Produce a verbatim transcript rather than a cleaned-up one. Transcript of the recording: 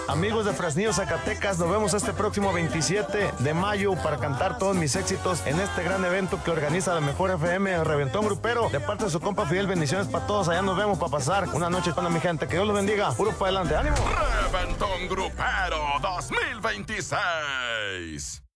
Amigos de Fresnillo, Zacatecas, nos vemos este próximo veintisiete de mayo para cantar todos mis éxitos en este gran evento que organiza la Mejor F M, el Reventón Grupero. De parte de su compa Fidel, bendiciones para todos. Allá nos vemos para pasar una noche con mi gente. Que Dios los bendiga. Puro para adelante. ¡Ánimo! Reventón Grupero dos mil veintiséis.